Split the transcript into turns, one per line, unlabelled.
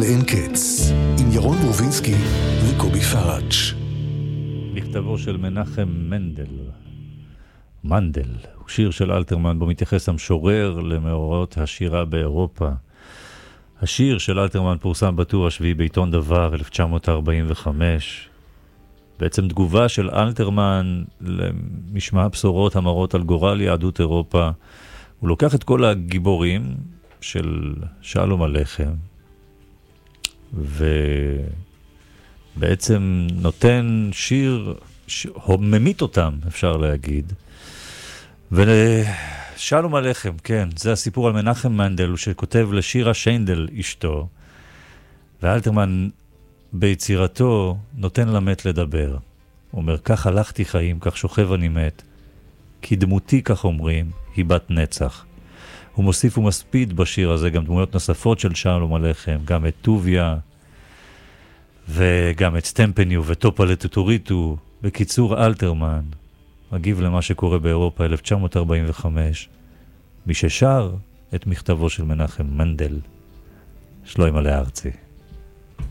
לאין קץ, עם ירון ברובינסקי וקובי פראץ'.
מכתבו של מנחם מנדל, הוא שיר של אלתרמן בו מתייחס המשורר למאורעות השירה באירופה. השיר של אלתרמן פורסם בטור השביעי בעיתון דבר 1945. בעצם תגובה של אלתרמן למשמע הבשורות המראות על גורל יהדות אירופה. הוא לוקח את כל הגיבורים של שלום הלחם ובעצם נותן שיר ממית אותם, אפשר להגיד. ושלום הלחם, כן, זה הסיפור על מנחם מנדל שכותב לשירה שיינדל אשתו, ואלתרמן ביצירתו נותן למת לדבר. הוא אומר, כך הלכתי חיים, כך שוכב אני מת, כי דמותי, כך אומרים, היא בת נצח. הוא מוסיף ומספיד בשיר הזה גם דמויות נוספות של שלום הלחם, גם את טוביה וגם את סטמפניו וטופלה טוטוריטו. בקיצור, אלתרמן מגיב למה שקורה באירופה 1945, מי ששר את מכתבו של מנחם מנדל, שלמה לארצי.